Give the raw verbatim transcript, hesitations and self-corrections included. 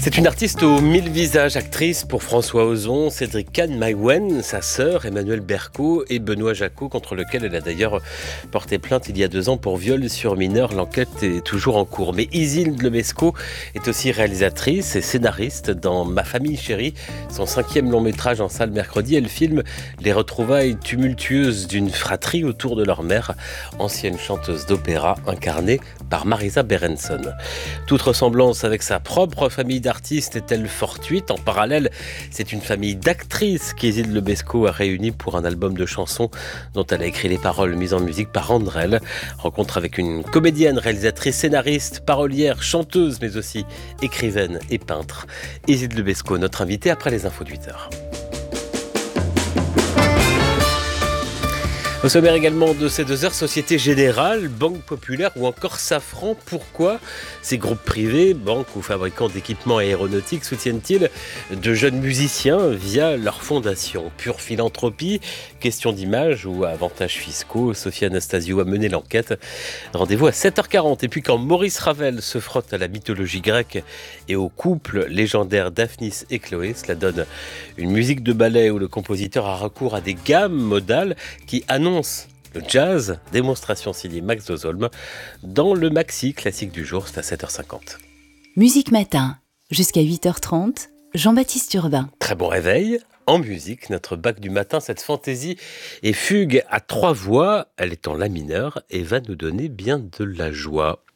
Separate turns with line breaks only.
C'est une artiste aux mille visages, actrice pour François Ozon, Cédric Kahn-Maïwen, sa sœur Emmanuelle Berco et Benoît Jacot, contre lequel elle a d'ailleurs porté plainte il y a deux ans pour viol sur mineur. L'enquête est toujours en cours. Mais Isilde Lebesco est aussi réalisatrice et scénariste dans Ma famille chérie, son cinquième long métrage en salle mercredi. Elle filme les retrouvailles tumultueuses d'une fratrie autour de leur mère, ancienne chanteuse d'opéra incarnée par Marisa Berenson. Toute ressemblance avec sa propre famille d'artistes est-elle fortuite ? En parallèle, c'est une famille d'actrices qu'Isilde Lebesco a réunie pour un album de chansons dont elle a écrit les paroles mises en musique par Andrel. Rencontre avec une comédienne, réalisatrice, scénariste, parolière, chanteuse, mais aussi écrivaine et peintre. Isilde Lebesco, notre invitée après les infos de huit heures. Au sommaire également de ces deux heures, Société Générale, Banque Populaire ou encore Safran. Pourquoi ces groupes privés, banques ou fabricants d'équipements aéronautiques, soutiennent-ils de jeunes musiciens via leur fondation ? Pure philanthropie, question d'image ou avantages fiscaux ? Sophie Anastasiou a mené l'enquête. Rendez-vous à sept heures quarante. Et puis quand Maurice Ravel se frotte à la mythologie grecque et au couple légendaire Daphnis et Chloé, cela donne une musique de ballet où le compositeur a recours à des gammes modales qui annoncent le jazz. Démonstration signée Max Dozolm dans le Maxi classique du jour. C'est à sept heures cinquante.
Musique Matin, jusqu'à huit heures trente, Jean-Baptiste Urbain.
Très bon réveil. En musique, notre bac du matin, cette fantaisie et fugue à trois voix. Elle est en la mineur et va nous donner bien de la joie.